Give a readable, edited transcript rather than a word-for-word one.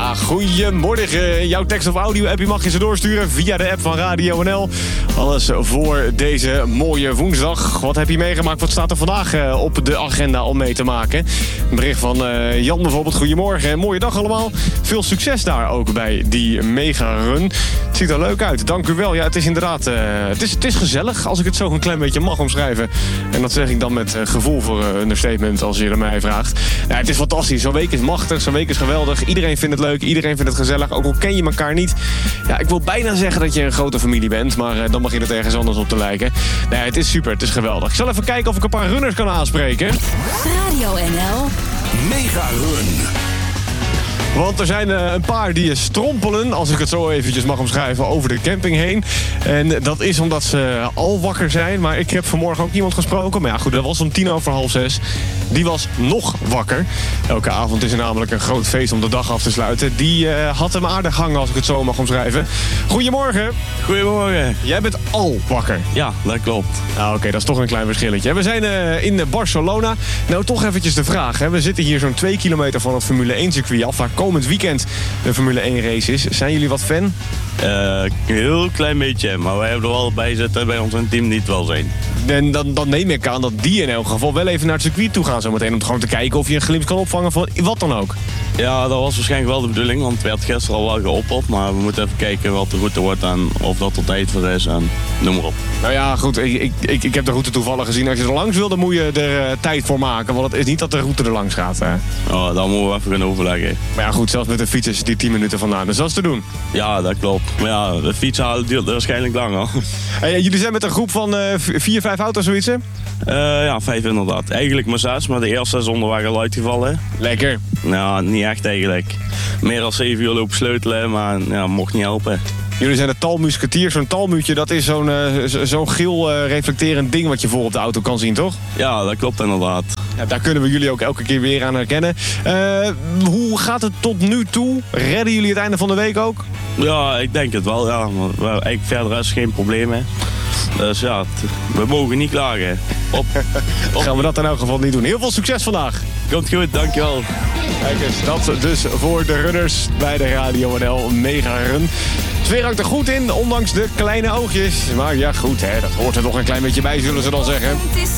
Ja, goedemorgen. Jouw tekst of audio-app mag je ze doorsturen via de app van Radio NL. Alles voor deze mooie woensdag. Wat heb je meegemaakt? Wat staat er vandaag op de agenda om mee te maken? Een bericht van Jan bijvoorbeeld. Goedemorgen. Mooie dag allemaal. Veel succes daar ook bij die mega-run. Het ziet er leuk uit. Dank u wel. Ja, het is inderdaad... Het is gezellig, als ik het zo een klein beetje mag omschrijven. En dat zeg ik dan met gevoel voor understatement, als je er mij vraagt. Ja, het is fantastisch. Zo'n week is machtig. Zo'n week is geweldig. Iedereen vindt het leuk. Iedereen vindt het gezellig. Ook al ken je elkaar niet. Ja, ik wil bijna zeggen dat je een grote familie bent. Maar dan begint het ergens anders op te lijken. Nee, het is super. Het is geweldig. Ik zal even kijken of ik een paar runners kan aanspreken. Radio NL. Mega Run. Want er zijn een paar die strompelen, als ik het zo eventjes mag omschrijven, over de camping heen. En dat is omdat ze al wakker zijn. Maar ik heb vanmorgen ook iemand gesproken. Maar ja, goed, dat was om 5:10. Die was nog wakker. Elke avond is er namelijk een groot feest om de dag af te sluiten. Die had hem aardig hangen, als ik het zo mag omschrijven. Goedemorgen. Goedemorgen. Jij bent al wakker. Ja, dat klopt. Nou, oké, dat is toch een klein verschilletje. We zijn in Barcelona. Nou, toch eventjes de vraag. Hè. We zitten hier zo'n 2 kilometer van het Formule 1 circuit af. Waar komend weekend de Formule 1 race is. Zijn jullie wat fan? Een heel klein beetje, maar wij hebben er wel bij zitten bij ons team niet wel zijn. En dan neem ik aan dat die in elk geval wel even naar het circuit toe gaan zometeen. Om gewoon te kijken of je een glimp kan opvangen van wat dan ook. Ja, dat was waarschijnlijk wel de bedoeling, want het werd gisteren al wel geopperd. Maar we moeten even kijken wat de route wordt en of dat er tijd voor is en noem maar op. Nou ja, goed, ik heb de route toevallig gezien. Als je er langs wil, dan moet je er tijd voor maken. Want het is niet dat de route er langs gaat. Hè. Oh, dan moeten we even gaan overleggen. Maar ja, goed, zelfs met de fiets is die 10 minuten vandaan. Dus dat is te doen. Ja, dat klopt. Maar ja, de fiets halen duurt waarschijnlijk langer. Hey, jullie zijn met een groep van 4, 5 auto's, zoiets, hè? Ja, 5 inderdaad. Eigenlijk maar 6, maar de eerste zonder waren al uitgevallen. Lekker. Nou, niet echt eigenlijk. Meer dan 7 uur lopen sleutelen, maar ja, mocht niet helpen. Jullie zijn de talmusketier. Zo'n talmuutje, dat is zo'n geel reflecterend ding wat je voor op de auto kan zien, toch? Ja, dat klopt inderdaad. Ja, daar kunnen we jullie ook elke keer weer aan herkennen. Hoe gaat het tot nu toe? Redden jullie het einde van de week ook? Ja, ik denk het wel. Ja. Maar eigenlijk verder is geen probleem. Hè. Dus ja, we mogen niet klagen. Gaan we dat in elk geval niet doen. Heel veel succes vandaag. Komt goed, dankjewel. Kijk eens, dat dus voor de runners bij de Radio NL Mega Run. De sfeer hangt er goed in, ondanks de kleine oogjes. Maar ja, goed, hè, dat hoort er nog een klein beetje bij, zullen ze dan zeggen. Het is